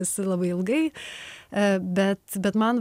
labai ilgai, bet man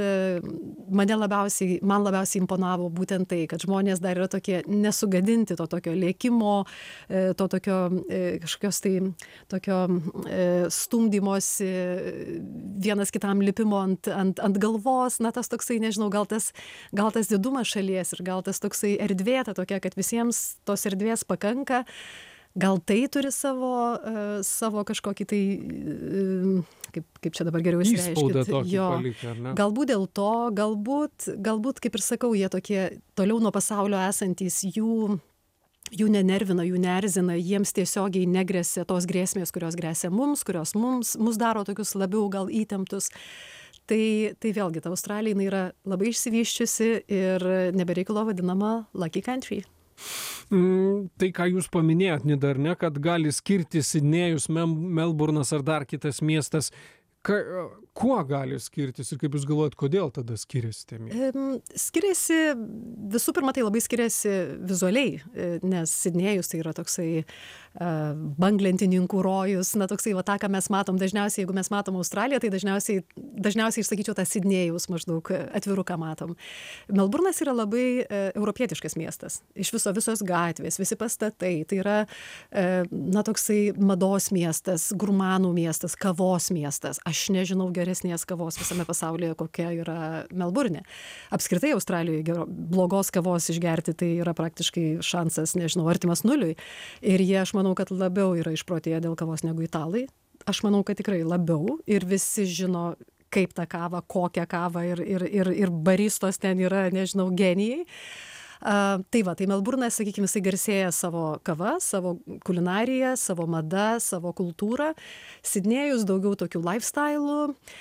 man labiausiai imponavo būtent tai, kad žmonės dar yra tokie nesugadinti to tokio lėkimo, to tokio kažkokios tai tokio stumdymosi, vienas kitam lipimo ant galvos, na tas toksai, nežinau, gal tas didumas šalies ir gal tas toksai erdvėta tokia, kad visiems tos erdvės pakanka. Gal tai turi savo kažkokį tai, kaip čia dabar geriau išreiškit. Galbūt dėl to, galbūt, kaip ir sakau, jie tokie toliau nuo pasaulio esantys, jų nenervina, jų neerzina, jiems tiesiogiai negresia tos grėsmės, kurios gresia mums, kurios mus daro tokius labiau gal įtemptus. Tai vėlgi, ta Australija jinai yra labai išsivyščiusi ir nebereikalo vadinama lucky country. Tai, ką jūs paminėjot, Nida, ar ne, kad gali skirtis Sidnėjus, Melburnas ar dar kitas miestas. Kuo gali skirtis ir kaip jūs galvojat, kodėl tada skiriasi tie miestai? Skiriasi, visų pirma, tai labai skiriasi vizualiai, nes Sidnėjus tai yra toksai banglentininkų rojus, na toksai, va tą, ką mes matom dažniausiai, jeigu mes matom Australiją, tai dažniausiai išsakyčiau tą Sidnėjus maždaug atviruką matom. Melburnas yra labai europietiškas miestas, iš visos gatvės, visi pastatai, tai yra, na toksai mados miestas, gurmanų miestas, kavos miestas. Aš nežinau geresnės kavos visame pasaulyje, kokia yra Melburne. Apskritai Australijoje blogos kavos išgerti tai yra praktiškai šansas, nežinau, artimas nuliui. Ir jie, aš manau, kad labiau yra išprotėję dėl kavos negu italai. Aš manau, kad tikrai labiau ir visi žino, kaip tą kavą, kokią kavą ir baristos ten yra, nežinau, genijai. Tai Melburnas, sakykime, jisai garsėja savo kava, savo kulinariją, savo mada, savo kultūrą. Sidnėjus daugiau tokių lifestyle'ų,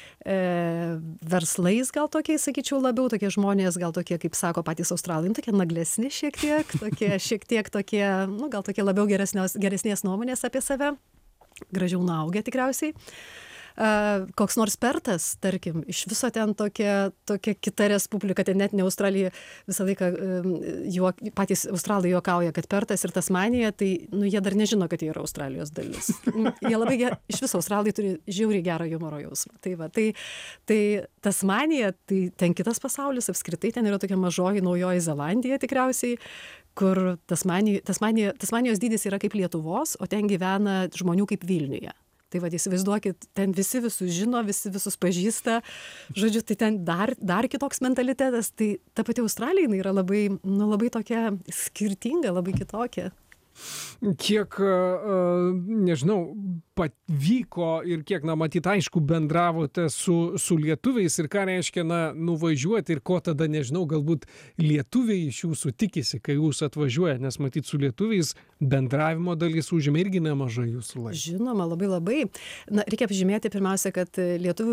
verslais gal tokiais, sakyčiau, labiau tokie žmonės, gal tokie, kaip sako patys australai, tokie naglesni šiek tiek tokie, nu, gal tokie labiau geresnės nuomonės apie save, gražiau nuaugę tikriausiai. Koks nors Pertas, tarkim, iš viso ten tokia kita respublika, ten net ne Australija, visą laiką patys australai juokauja, kad Pertas ir Tasmanija, tai jie dar nežino, kad jie yra Australijos dalis. Jie labai iš viso australai turi žiauriai gerą humoro jausmą. Tai Tasmanija, tai ten kitas pasaulis, apskritai ten yra tokia mažoji Naujoji Zelandija tikriausiai, kur Tasmanijos dydis yra kaip Lietuvos, o ten gyvena žmonių kaip Vilniuje. Tai įsivaizduokit, ten visi visus žino, visi visus pažįsta, žodžiu, tai ten dar kitoks mentalitetas, tai ta pati Australija yra labai tokia skirtinga, labai kitokia. Kiek, nežinau, pavyko ir kiek, matyt, aišku, bendravote su lietuviais ir ką reiškia, nuvažiuoti ir ko tada, nežinau, galbūt lietuviai iš jūsų tikisi, kai jūs atvažiuojate, nes matyt, su lietuviais bendravimo dalis užima irgi nemažai jūsų laiko. Žinoma, labai. Reikia pažymėti pirmiausia, kad lietuvių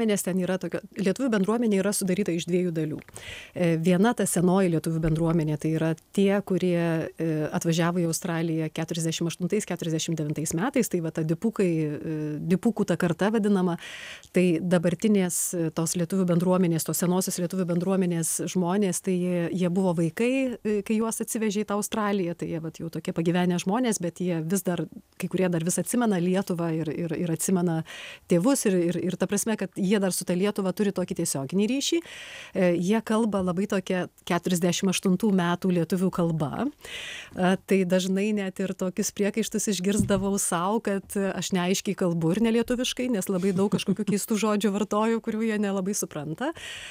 bendruomenė yra sudaryta iš dviejų dalių. Viena ta senoji lietuvių bendruomenė, tai yra tie, kurie atvažiavo į Australiją 48-49 metais, tai ta dipukų ta karta vadinama, tai dabartinės tos lietuvių bendruomenės, tos senosios lietuvių bendruomenės žmonės, tai jie buvo vaikai, kai juos atsivežė į tą Australiją, tai jie jau tokie pagyvenę žmonės, bet jie vis dar, kai kurie dar vis atsimena Lietuvą ir atsimena tėvus ir ta prasme, kad jie dar su ta Lietuva turi tokį tiesioginį ryšį. Jie kalba labai tokia 48 metų lietuvių kalba. Tai dažnai net ir tokius priekaištus išgirsdavau savo, kad aš neaiškiai kalbu ir nelietuviškai, nes labai daug kažkokių keistų žodžių vartoju, kurių jie nelabai supranta.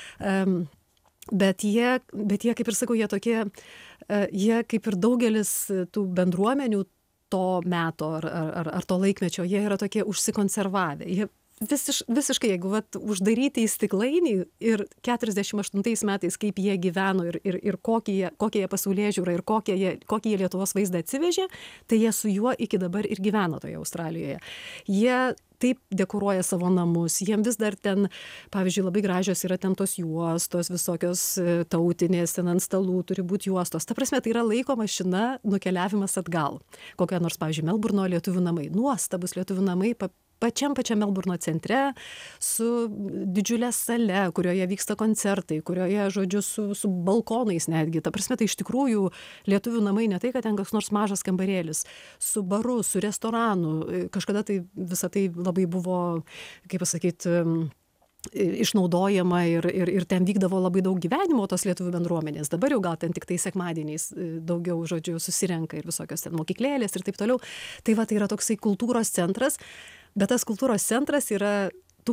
Bet jie, kaip ir sakau, jie kaip ir daugelis tų bendruomenių to meto ar to laikmečio, jie yra tokie užsikonservavę. Jie visiškai, jeigu uždaryti į stiklainį ir 48 metais, kaip jie gyveno ir kokie jie pasaulėžiūra ir kokį jie Lietuvos vaizdą atsivežė, tai jie su juo iki dabar ir gyveno toje Australijoje. Jie taip dekoruoja savo namus, jiem vis dar ten, pavyzdžiui, labai gražios yra ten tos juostos, visokios tautinės, ten ant stalų turi būti juostos. Ta prasme, tai yra laiko mašina nukeliavimas atgal. Kokia nors, pavyzdžiui, Melburno lietuvių namai, nuostabus lietuvių namai, pačiam Melburno centre, su didžiulė sale, kurioje vyksta koncertai, kurioje, žodžiu, su balkonais netgi. Ta prasme, tai iš tikrųjų lietuvių namai ne tai, kad ten koks nors mažas kambarėlis, su baru, su restoranu. Kažkada tai visą tai labai buvo, kaip pasakyti, išnaudojama ir ten vykdavo labai daug gyvenimo tos lietuvių bendruomenės. Dabar jau gal ten tik tai sekmadieniais daugiau, žodžiu, susirenka ir visokios ten mokyklėlės ir taip toliau. Tai va, tai yra toksai kultūros centras, bet tas kultūros centras yra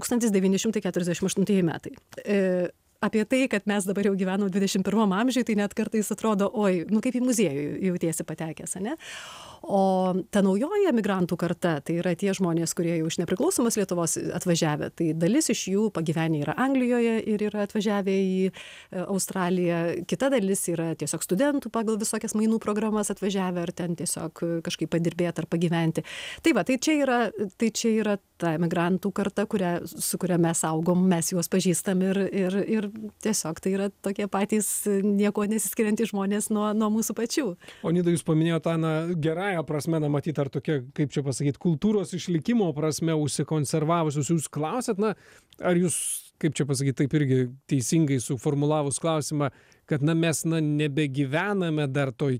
1948 metai. Apie tai, kad mes dabar jau gyvenam 21 amžiui, tai net kartais atrodo, oi, nu kaip į muziejų jautiesi patekęs, ne? O ta naujoji emigrantų karta, tai yra tie žmonės, kurie jau iš nepriklausomos Lietuvos atvažiavę, tai dalis iš jų pagyvenę yra Anglijoje ir yra atvažiavę į Australiją, kita dalis yra tiesiog studentų pagal visokias mainų programas atvažiavę ar ten tiesiog kažkaip padirbėti ar pagyventi. Tai va, tai čia yra ta emigrantų karta, su kuria mes augom, mes juos pažįstam ir tiesiog tai yra tokie patys nieko nesiskiriantys žmonės nuo mūsų pačių. O Nida, jūs paminėjote tą gerąją prasme, matyt, ar tokia, kaip čia pasakyti, kultūros išlikimo prasme užsikonservavusius. Jūs klausėt, ar jūs, kaip čia pasakyti, taip irgi teisingai suformulavus klausimą, kad mes nebegyvename dar toj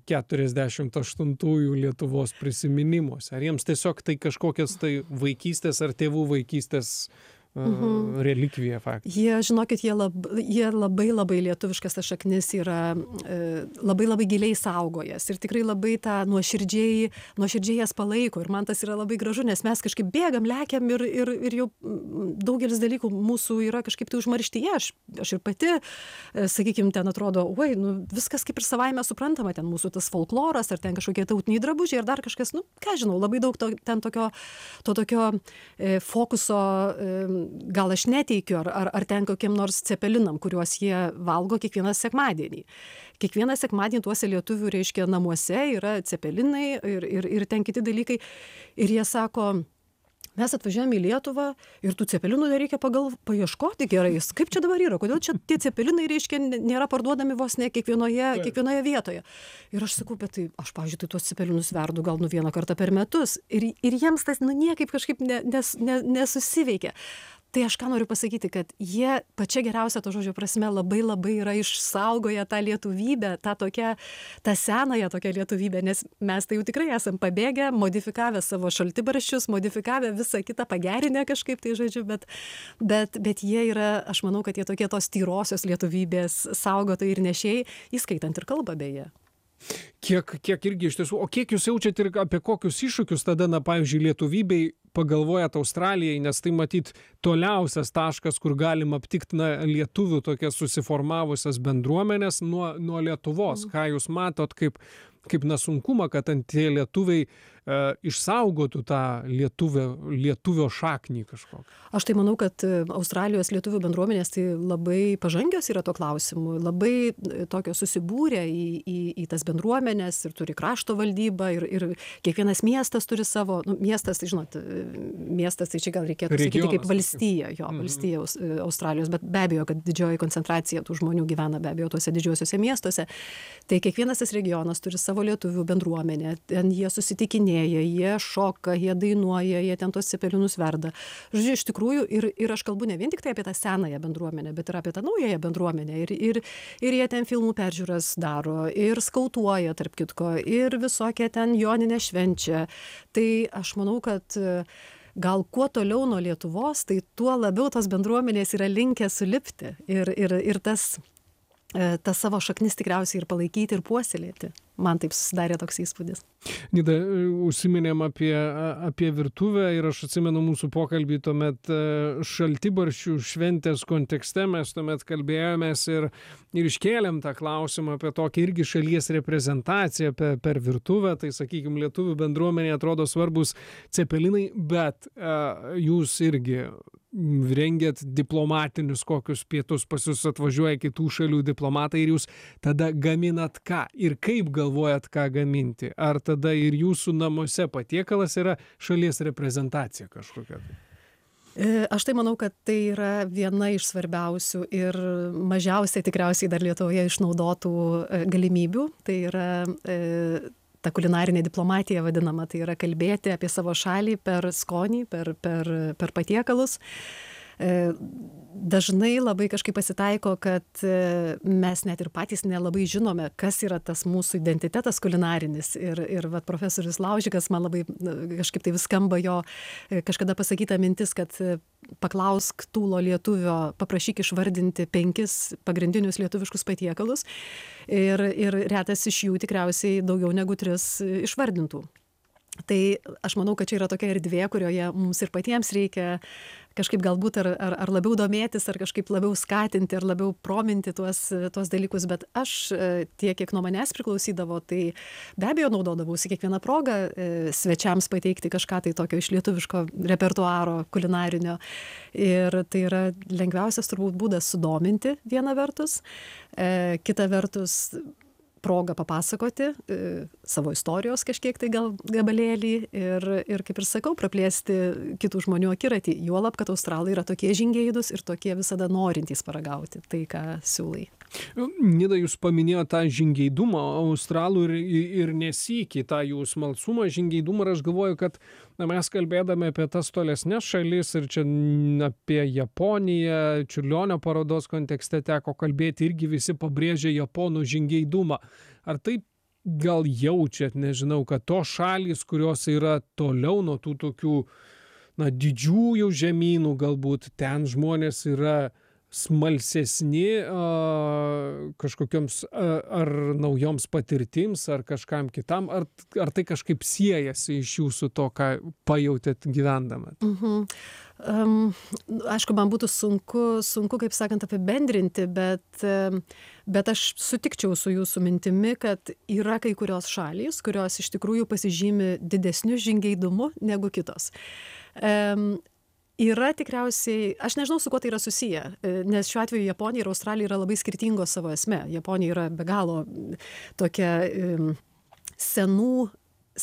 48-ųjų Lietuvos prisiminimuose. Ar jiems tiesiog tai kažkokias tai vaikystės ar tėvų vaikystės relikvija faktas? Žinokit, jie labai lietuviškas tas šaknis yra labai giliai saugojas ir tikrai labai tą nuoširdžiai jas palaiko ir man tas yra labai gražu, nes mes kažkaip bėgam, lekiam ir jau daugelis dalykų mūsų yra kažkaip tai užmarštyje. Aš ir pati, sakykime, ten atrodo, oi, viskas kaip ir savaime suprantama, ten mūsų tas folkloras ar ten kažkokie tautiniai drabužiai ir dar kažkas, ką žinau, labai daug ten tokio fokuso gal aš neteikiu, ar ten kokiem nors cepelinam, kuriuos jie valgo kiekvieną sekmadienį. Kiekvieną sekmadienį tuose lietuvių, reiškia, namuose yra cepelinai ir ten kiti dalykai. Ir jie sako, mes atvažiavome į Lietuvą ir tų cepelinų reikia paieškoti gerai. Kaip čia dabar yra? Kodėl čia tie cepelinai, reiškia, nėra parduodami vos ne kiekvienoje vietoje? Ir aš sakau, bet tai aš, pavyzdžiui, tuos cepelinus verdu gal vieną kartą per metus. Ir jiems tas niekaip kažkaip nesusiveikia. Tai aš ką noriu pasakyti, kad jie pačia geriausia to žodžio prasme labai yra išsaugoję tą lietuvybę, tą senąją tokią lietuvybę, nes mes tai jau tikrai esam pabėgę, modifikavę savo šaltibarščius, modifikavę visą kitą, pagerinę kažkaip tai žodžiu, bet jie yra, aš manau, kad jie tokie tos tyrosios lietuvybės saugotojai ir nešėjai, įskaitant ir kalbą beje. Kiek irgi iš tiesų, o kiek jūs jaučiat ir apie kokius iššūkius tada, pavyzdžiui, lietuvybei pagalvojat Australijai, nes tai matyt toliausias taškas, kur galim aptikti lietuvių tokias susiformavusias bendruomenės nuo Lietuvos. Ką jūs matot kaip sunkumą, kad tie lietuviai išsaugotų tą lietuvio šaknį kažkokią? Aš tai manau, kad Australijos lietuvių bendruomenės tai labai pažangios yra tuo klausimu, labai tokio susibūrę į tas bendruomenės ir turi krašto valdybą ir kiekvienas miestas turi savo, miestas, tai žinot, miestas, tai čia gal reikėtų sakyti kaip valstija, valstija Australijos, bet be abejo, kad didžioji koncentracija tų žmonių gyvena be abejo tuose didžiuosiuose miestuose. Tai kiekvienas tas regionas turi savo lietuvių bendruomenę, ten jie susitikinėja, jie šoka, jie dainuoja, jie ten tos cepelinus verda. Žodžiu, iš tikrųjų, ir aš kalbu ne vien tik tai apie tą senąją bendruomenę, bet ir apie tą naująją bendruomenę. Ir jie ten filmų peržiūras daro, ir skautuoja, tarp kitko, ir visokie ten joninę švenčia. Tai aš manau, kad gal kuo toliau nuo Lietuvos, tai tuo labiau tos bendruomenės yra linkę sulipti ir tas savo šaknis tikriausiai ir palaikyti ir puoselėti. Man taip susidarė toks įspūdis. Nida, užsiminėm apie virtuvę ir aš atsimenu mūsų pokalbį tuomet šaltibarščių šventės kontekste. Mes tuomet kalbėjomės ir iškėlėm tą klausimą apie tokią irgi šalies reprezentaciją per virtuvę. Tai, sakykime, lietuvių bendruomenė atrodo svarbus cepelinai, bet jūs irgi rengiat diplomatinius kokius pietus, pas jūs atvažiuoja kitų šalių diplomatai ir jūs tada gaminat ką ir kaip galvojat, ką gaminti? Ar tada ir jūsų namuose patiekalas yra šalies reprezentacija kažkokia? Aš tai manau, kad tai yra viena iš svarbiausių ir mažiausiai tikriausiai dar Lietuvoje išnaudotų galimybių. Tai yra ta kulinarinė diplomatija vadinama, tai yra kalbėti apie savo šalį per skonį, per patiekalus. Dažnai labai kažkaip pasitaiko, kad mes net ir patys nelabai žinome, kas yra tas mūsų identitetas kulinarinis. Ir vat, profesorius Laužikas, man labai kažkaip tai vis skamba jo kažkada pasakyta mintis, kad paklausk tūlo lietuvio, paprašyk išvardinti 5 pagrindinius lietuviškus patiekalus ir retas iš jų tikriausiai daugiau negu 3 išvardintų. Tai aš manau, kad čia yra tokia erdvė, kurioje mums ir patiems reikia kažkaip galbūt ar labiau domėtis, ar kažkaip labiau skatinti, ar labiau prominti tuos dalykus, bet aš tiek, kiek nuo manęs priklausydavo, tai be abejo naudodavausi kiekvieną progą svečiams pateikti kažką tai tokio iš lietuviško repertuaro kulinarinio. Ir tai yra lengviausias turbūt būdas sudominti viena vertus, kita vertus progą papasakoti savo istorijos kažkiek tai gal gabalėlį ir kaip ir sakau, praplėsti kitų žmonių akiratį. Juolab, kad australai yra tokie žingeidūs ir tokie visada norintys paragauti tai, ką siūlai. Nida, jūs paminėjote tą žingeidumą australų ir nesykį tą jų smalsumą, žingeidumą, ir aš galvoju, kad mes kalbėdami apie tas tolesnes šalis ir čia apie Japoniją, Čiurlionio parodos kontekste teko kalbėti, irgi visi pabrėžia japonų žingeidumą. Ar taip gal jaučiat, nežinau, kad tos šalys, kurios yra toliau nuo tų tokių didžiųjų žemynų, galbūt ten žmonės yra smalsesni kažkokioms ar naujoms patirtims, ar kažkam kitam, ar tai kažkaip siejasi iš jūsų to, ką pajautėt gyvendamat? Aišku, man būtų sunku, kaip sakant, apibendrinti, bet aš sutikčiau su jūsų mintimi, kad yra kai kurios šalys, kurios iš tikrųjų pasižymi didesniu žingeidumu negu kitos. Yra tikriausiai, aš nežinau, su kuo tai yra susiję, nes šiuo atveju Japonija ir Australija yra labai skirtingos savo esme. Japonija yra be galo tokia senų,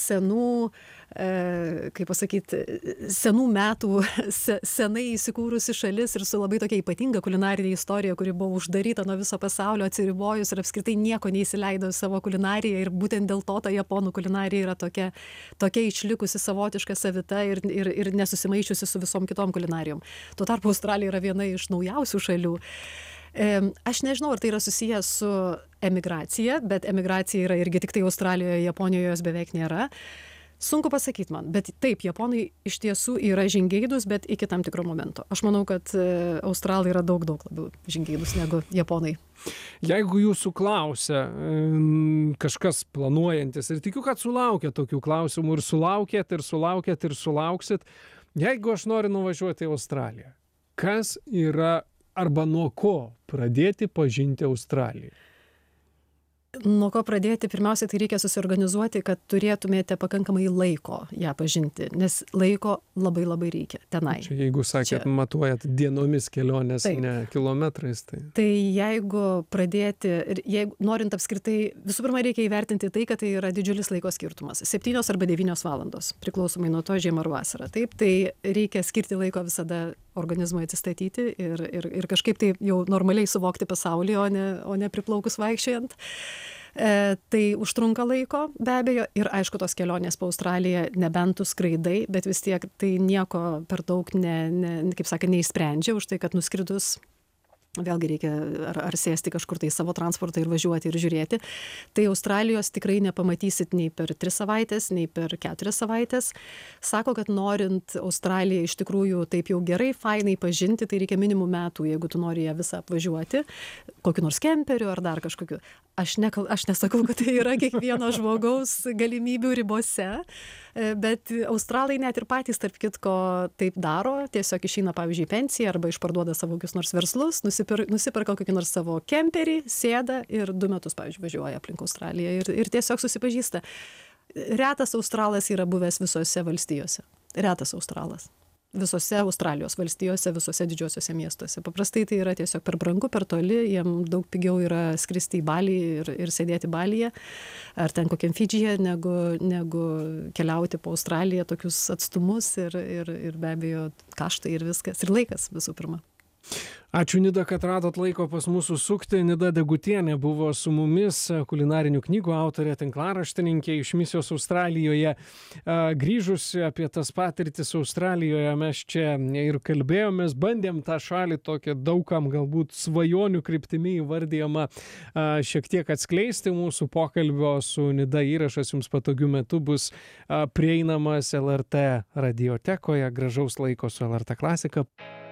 kaip pasakyti, senų metų, senai įsikūrusi šalis ir su labai tokia ypatinga kulinarinė istorija, kuri buvo uždaryta nuo viso pasaulio, atsiribojus ir apskritai nieko neįsileido į savo kulinariją, ir būtent dėl to ta japonų kulinarija yra tokia išlikusi, savotiška, savita ir nesusimaišiusi su visom kitom kulinarijom. Tuo tarpu Australija yra viena iš naujausių šalių. Aš nežinau, ar tai yra susijęs su emigracija, bet emigracija yra irgi tik tai Australijoje, Japonijoje jos beveik nėra. Sunku pasakyti man, bet taip, japonai iš tiesų yra žingeidūs, bet iki tam tikro momento. Aš manau, kad australai yra daug labiau žingeidūs negu japonai. Jeigu jūsų klausia kažkas planuojantis, ir tikiu, kad sulaukia tokių klausimų, ir sulauksit, jeigu aš noriu nuvažiuoti į Australiją, kas yra arba nuo ko pradėti pažinti Australiją? Nuo ko pradėti? Pirmiausia, tai reikia susiorganizuoti, kad turėtumėte pakankamai laiko ją pažinti, nes laiko labai reikia tenai. Čia, jeigu sakėt, matuojat dienomis kelionės, taip, ne kilometrais. Tai jeigu pradėti, jeigu norint apskritai, visų pirma, reikia įvertinti tai, kad tai yra didžiulis laiko skirtumas. 7 arba 9 valandos, priklausomai nuo to, žiema ar vasara. Taip, tai reikia skirti laiko visada organizmui atsistatyti ir kažkaip tai jau normaliai suvokti pasaulį, o ne priplaukus vaikščiojant. Tai užtrunka laiko, be abejo, ir aišku, tos kelionės po Australiją, nebent tu skraidai, bet vis tiek tai nieko per daug kaip sakė, neišsprendžia, už tai, kad nuskridus vėlgi reikia ar sėsti kažkur tai savo transportą ir važiuoti ir žiūrėti. Tai Australijos tikrai nepamatysit nei per 3 savaitės, nei per 4 savaitės. Sako, kad norint Australiją iš tikrųjų taip jau gerai, fainai pažinti, tai reikia minimum metų, jeigu tu nori ją visą apvažiuoti, kokiu nors kemperiu ar dar kažkokiu. Aš nesakau, kad tai yra kiekvieno žmogaus galimybių ribose, bet australai net ir patys, tarp kitko, taip daro, tiesiog išeina, pavyzdžiui, pensiją arba išparduoda savo kokius nors verslus, nusiperka kokį nors savo kemperį, sėda ir 2 metus, pavyzdžiui, važiuoja aplink Australiją ir tiesiog susipažįsta. Retas australas yra buvęs visose valstijose. Retas australas. Visose Australijos valstijose, visose didžiosiuose miestuose. Paprastai tai yra tiesiog per brangu, per toli, jiem daug pigiau yra skristi į Balį ir sėdėti Balyje, ar ten kokiam Fidžyje, negu keliauti po Australiją tokius atstumus ir be abejo kaštai ir viskas, ir laikas visų pirma. Ačiū, Nida, kad radot laiko pas mūsų sukti. Nida Degutienė buvo su mumis, kulinarinių knygų autorė, tinklaraštininkė iš misijos Australijoje. Grįžusi apie tas patirtis Australijoje, mes čia ir kalbėjomės, bandėm tą šalį tokią daugam galbūt svajonių kryptimi įvardyjama šiek tiek atskleisti. Mūsų pokalbio su Nida įrašas jums patogiu metu bus prieinamas LRT radiotekoje. Gražaus laiko su LRT klasika.